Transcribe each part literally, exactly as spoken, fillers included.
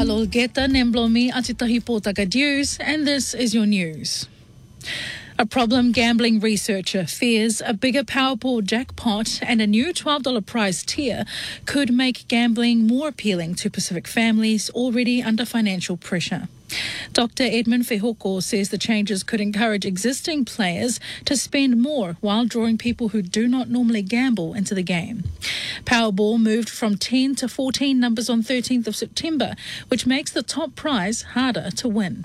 Alolgeta Nemblomi Atitahi Potaka News, and this is your news. A problem gambling researcher fears a bigger Powerball jackpot and a new twelve dollars prize tier could make gambling more appealing to Pacific families already under financial pressure. Doctor Edmund Fehoko says the changes could encourage existing players to spend more while drawing people who do not normally gamble into the game. Powerball moved from ten to fourteen numbers on thirteenth of September, which makes the top prize harder to win.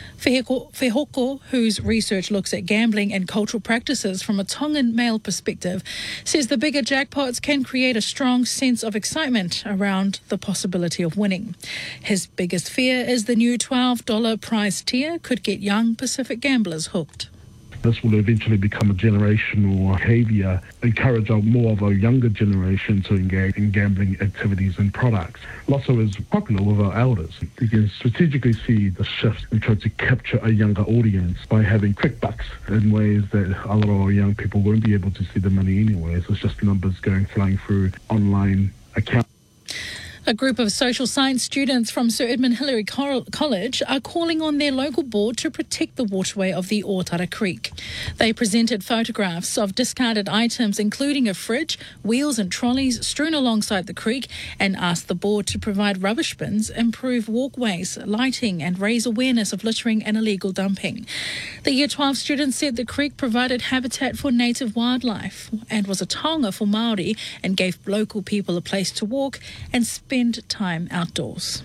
Fehoko, whose research looks at gambling and cultural practices from a Tongan male perspective, says the bigger jackpots can create a strong sense of excitement around the possibility of winning. His biggest fear is the new twelve dollars prize tier could get young Pacific gamblers hooked. This will eventually become a generational behaviour, encourage more of a younger generation to engage in gambling activities and products. Lotto is popular with our elders. You can strategically see the shift and try to capture a younger audience by having quick bucks in ways that a lot of our young people won't be able to see the money anyway. So it's just numbers going flying through online accounts. A group of social science students from Sir Edmund Hillary College are calling on their local board to protect the waterway of the Otara Creek. They presented photographs of discarded items, including a fridge, wheels and trolleys strewn alongside the creek, and asked the board to provide rubbish bins, improve walkways, lighting and raise awareness of littering and illegal dumping. The Year twelve students said the creek provided habitat for native wildlife and was a taonga for Māori and gave local people a place to walk and spend Spend time outdoors.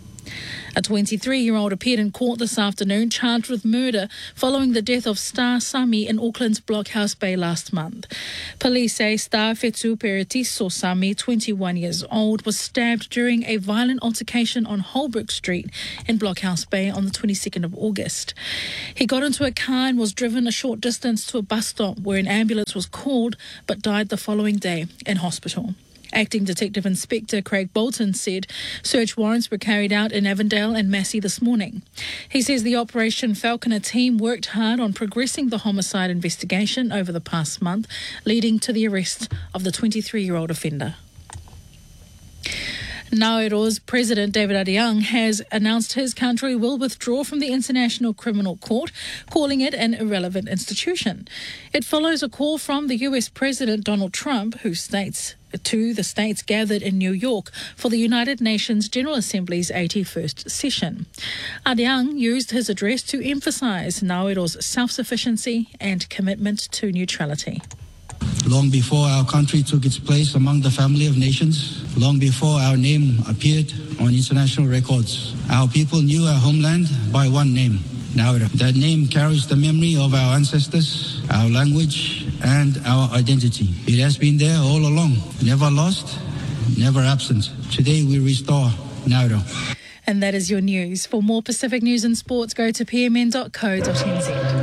A twenty-three-year-old appeared in court this afternoon charged with murder following the death of Star Sami in Auckland's Blockhouse Bay last month. Police say Star Fetu Peritiso Sami, twenty-one years old, was stabbed during a violent altercation on Holbrook Street in Blockhouse Bay on the twenty-second of August. He got into a car and was driven a short distance to a bus stop where an ambulance was called but died the following day in hospital. Acting Detective Inspector Craig Bolton said search warrants were carried out in Avondale and Massey this morning. He says the Operation Falconer team worked hard on progressing the homicide investigation over the past month, leading to the arrest of the twenty-three-year-old offender. Nauero's President David Adiang has announced his country will withdraw from the International Criminal Court, calling it an irrelevant institution. It follows a call from the U S President Donald Trump, who states to the states gathered in New York for the United Nations General Assembly's eighty-first session. Adiang used his address to emphasise Nauero's self-sufficiency and commitment to neutrality. Long before our country took its place among the family of nations, long before our name appeared on international records, our people knew our homeland by one name, Nauru. That name carries the memory of our ancestors, our language, and our identity. It has been there all along, never lost, never absent. Today we restore Nauru. And that is your news. For more Pacific news and sports, go to p m n dot co dot n z.